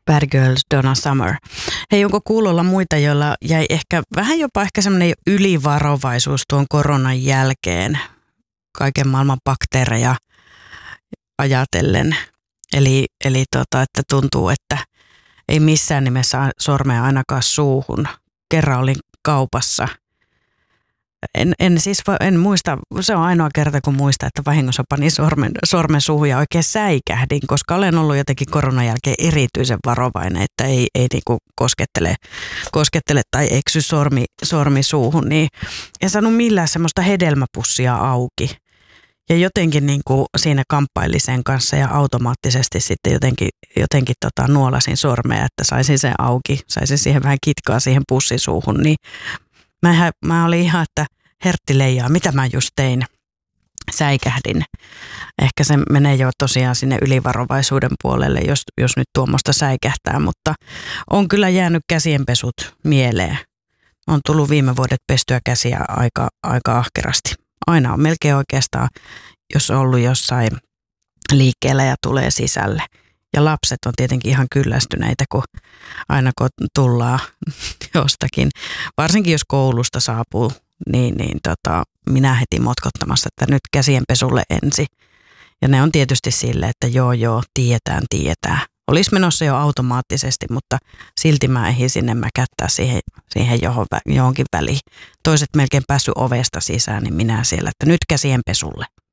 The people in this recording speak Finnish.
Bad Girls, Donna Summer. Hei, onko kuulolla muita, joilla jäi vähän jopa semmoinen ylivarovaisuus tuon koronan jälkeen kaiken maailman bakteereja ajatellen? Eli että tuntuu, että ei missään nimessä sormea ainakaan suuhun. Kerran olin kaupassa. En muista, se on ainoa kerta kun muista, että vahingossa panin sormen suuhun ja oikein säikähdin, koska olen ollut jotenkin koronan jälkeen erityisen varovainen, että ei niinku koskettele tai eksy sormi suuhun, niin en saanut millään semmoista hedelmäpussia auki. Ja jotenkin niinku siinä kamppaili sen kanssa ja automaattisesti sitten jotenkin nuolasin sormea, että saisin sen auki, saisin siihen vähän kitkaa siihen pussisuuhun, niin mä olin ihan, että hertti leijaa, mitä mä just tein, säikähdin. Ehkä se menee jo tosiaan sinne ylivarovaisuuden puolelle, jos nyt tuommoista säikähtää, mutta on kyllä jäänyt käsienpesut mieleen. On tullut viime vuodet pestyä käsiä aika ahkerasti. Aina on melkein oikeastaan, jos on ollut jossain liikkeellä ja tulee sisälle. Ja lapset on tietenkin ihan kyllästyneitä, kun aina kun tullaan jostakin, varsinkin jos koulusta saapuu, niin minä heti motkottamassa, että nyt käsienpesulle ensin. Ja ne on tietysti sille, että joo, tietää. Olisi menossa jo automaattisesti, mutta silti mä ehdin sinne mäkättää siihen johonkin väliin. Toiset melkein päässyt ovesta sisään, niin minä siellä, että nyt käsienpesulle.